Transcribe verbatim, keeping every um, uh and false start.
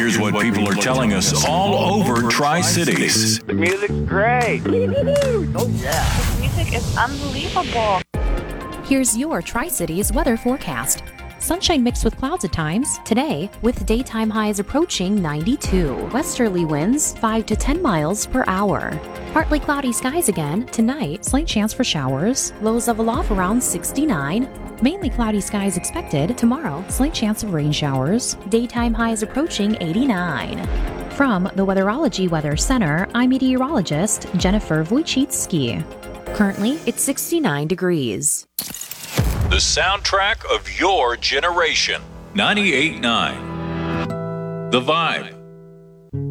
here's what people are telling us all over Tri-Cities. The music's great. Oh, yeah. The music is unbelievable. Here's your Tri-Cities weather forecast. Sunshine mixed with clouds at times today, with daytime highs approaching ninety-two. Westerly winds five to ten miles per hour. Partly cloudy skies again tonight, slight chance for showers. Lows level off around sixty-nine. Mainly cloudy skies expected tomorrow, slight chance of rain showers. Daytime highs approaching eighty-nine. From the Weatherology Weather Center, I'm meteorologist Jennifer Wojcicki. Currently, it's sixty-nine degrees. The soundtrack of your generation. ninety-eight point nine. The Vibe.